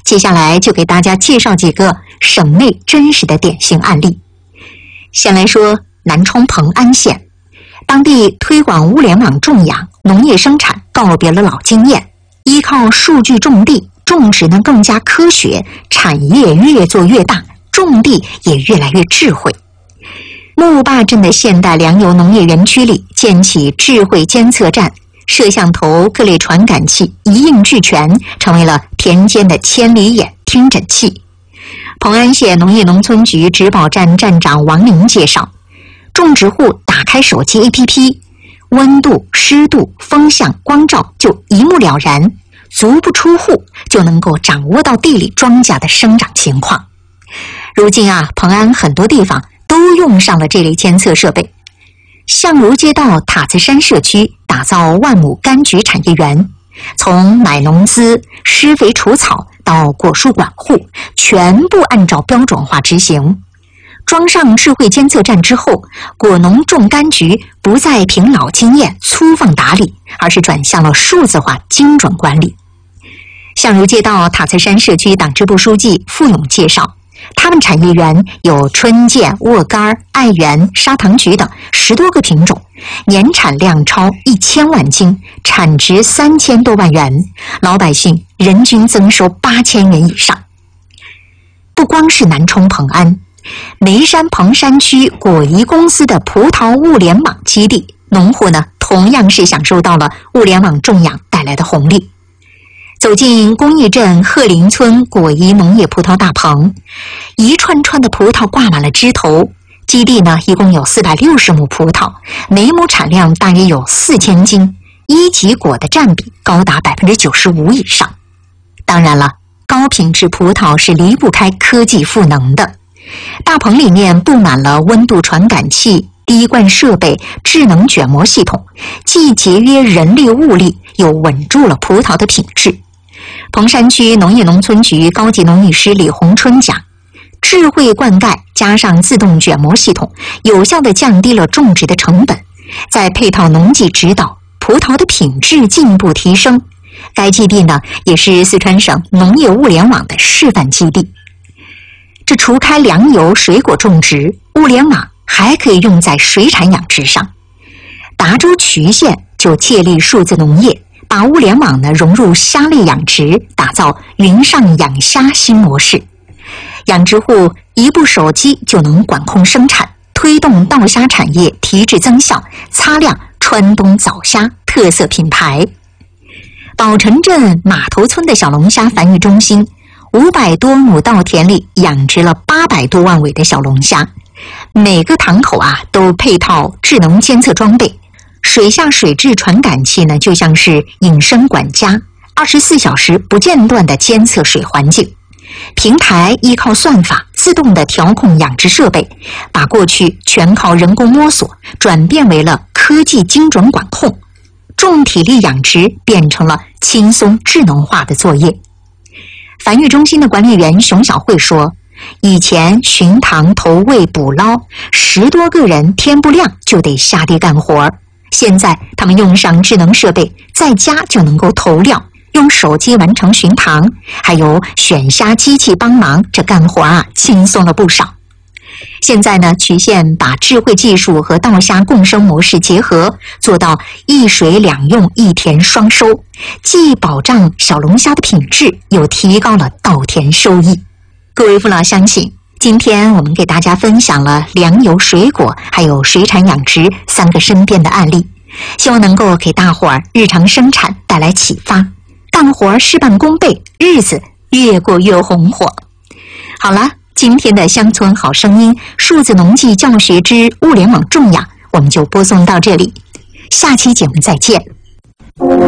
接下来就给大家介绍几个省内真实的典型案例。先来说南充蓬安县，当地推广物联网种养，农业生产告别了老经验，依靠数据种地，种植呢更加科学，产业越做越大，种地也越来越智慧。木坝镇的现代粮油农业园区里建起智慧监测站，摄像头、各类传感器一应俱全，成为了田间的千里眼听诊器。蓬安县农业农村局植保站站长王林介绍，种植户打开手机 APP， 温度、湿度、风向、光照就一目了然，足不出户就能够掌握到地里庄稼的生长情况。如今蓬安很多地方都用上了这类监测设备。相如街道塔子山社区打造万亩柑橘产业园，从买农资、施肥除草到果树管护，全部按照标准化执行。装上智慧监测站之后，果农种柑橘不再凭老经验粗放打理，而是转向了数字化精准管理。相如街道塔子山社区党支部书记付勇介绍，他们产业园有春见、沃柑、爱媛、砂糖橘等10多个品种，年产量超1000万斤，产值3000多万元，老百姓人均增收8000元以上。不光是南充蓬安，眉山蓬山区果宜公司的葡萄物联网基地，农户呢同样是享受到了物联网种养带来的红利。走进公益镇鹤林村果宜农业葡萄大棚，一串串的葡萄挂满了枝头。基地呢一共有460亩葡萄，每亩产量大约有4000斤，一级果的占比高达95%以上。当然了，高品质葡萄是离不开科技赋能的。大棚里面布满了温度传感器、滴灌设备、智能卷膜系统，既节约人力物力，又稳住了葡萄的品质。蓬山区农业农村局高级农艺师李红春讲，智慧灌溉加上自动卷膜系统，有效地降低了种植的成本，再配套农技指导，葡萄的品质进一步提升。该基地呢，也是四川省农业物联网的示范基地。这除开粮油水果种植，物联网还可以用在水产养殖上。达州渠县就借力数字农业，把物联网呢融入虾类养殖，打造云上养虾新模式。养殖户一部手机就能管控生产，推动稻虾产业提质增效，擦亮川东早虾特色品牌。宝城镇码头村的小龙虾繁育中心，500多亩稻田里养殖了800多万尾的小龙虾，每个塘口都配套智能监测装备，水下水质传感器呢就像是隐身管家，24小时不间断地监测水环境。平台依靠算法自动地调控养殖设备，把过去全靠人工摸索转变为了科技精准管控，重体力养殖变成了轻松智能化的作业。繁育中心的管理员熊小慧说，以前巡塘投喂捕捞10多个人天不亮就得下地干活，现在他们用上智能设备，在家就能够投料，用手机完成巡塘，还有选虾机器帮忙，这干活轻松了不少。现在呢，渠县把智慧技术和稻虾共生模式结合，做到一水两用一田双收，既保障小龙虾的品质，又提高了稻田收益。各位父老乡亲，今天我们给大家分享了粮油水果还有水产养殖3个身边的案例，希望能够给大伙儿日常生产带来启发，干活事半功倍，日子越过越红火。好了，今天的乡村好声音数字农技教学之物联网种养，我们就播送到这里，下期节目再见。